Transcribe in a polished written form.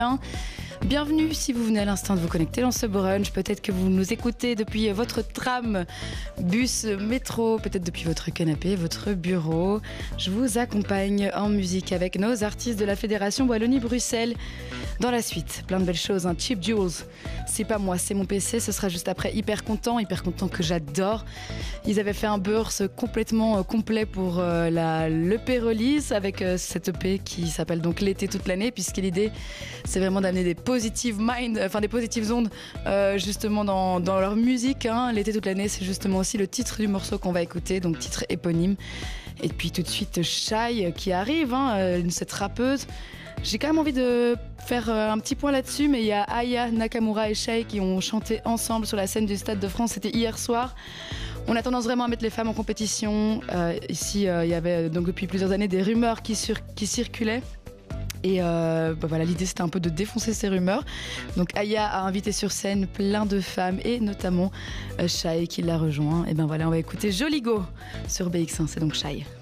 Bienvenue si vous venez à l'instant de vous connecter dans ce brunch. Peut-être que vous nous écoutez depuis votre tram, bus, métro, peut-être depuis votre canapé, votre bureau. Je vous accompagne en musique avec nos artistes de la Fédération Wallonie-Bruxelles. Dans la suite, plein de belles choses, Cheap Jewels, c'est pas moi, c'est mon PC, ce sera juste après Hyper content que j'adore. Ils avaient fait un burst complètement complet pour l'EP release avec cette EP qui s'appelle donc L'été toute l'année, puisque l'idée c'est vraiment d'amener des positives ondes justement dans leur musique. L'été toute l'année, c'est justement aussi le titre du morceau qu'on va écouter, donc titre éponyme. Et puis tout de suite Shai qui arrive, cette rappeuse. J'ai quand même envie de faire un petit point là-dessus, mais il y a Aya Nakamura et Shai qui ont chanté ensemble sur la scène du Stade de France, c'était hier soir. On a tendance vraiment à mettre les femmes en compétition. Ici, il y avait donc depuis plusieurs années des rumeurs qui circulaient. Et voilà, l'idée c'était un peu de défoncer ces rumeurs. Donc Aya a invité sur scène plein de femmes et notamment Shai qui l'a rejoint. Et ben voilà, on va écouter Joligo sur BX1, c'est donc Shai.